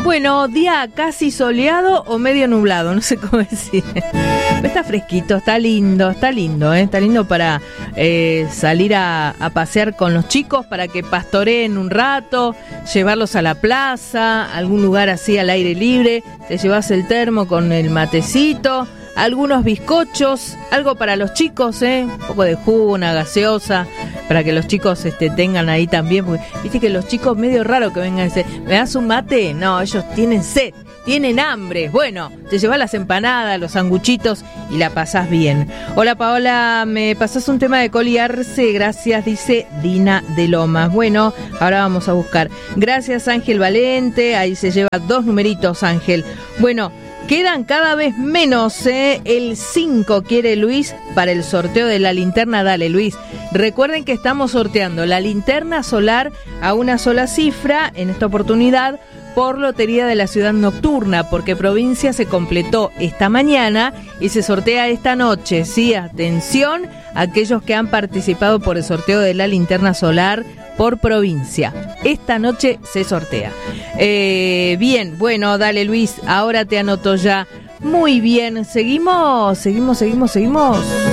Bueno, día casi soleado o medio nublado, no sé cómo decir. Está fresquito, está lindo, está lindo para salir a pasear con los chicos, para que pastoreen un rato, llevarlos a la plaza, algún lugar así al aire libre, te llevas el termo con el matecito, algunos bizcochos, algo para los chicos, un poco de jugo, una gaseosa, para que los chicos tengan ahí también, porque viste que los chicos medio raro que vengan y dicen, ¿me das un mate? No, ellos tienen sed, tienen hambre. Bueno, te llevas las empanadas, los sanguchitos y la pasás bien. Hola Paola, me pasás un tema de coliarse, gracias, dice Dina de Lomas. Bueno, ahora vamos a buscar. Gracias Ángel Valente, ahí se lleva 2 numeritos Ángel. Bueno, quedan cada vez menos, el 5 quiere Luis para el sorteo de la linterna. Dale Luis, recuerden que estamos sorteando la linterna solar a una sola cifra en esta oportunidad por Lotería de la Ciudad Nocturna, porque Provincia se completó esta mañana y se sortea esta noche, ¿sí? Atención a aquellos que han participado por el sorteo de la linterna solar por Provincia. Esta noche se sortea. Bien, bueno, dale Luis, ahora te anoto ya. Muy bien, seguimos.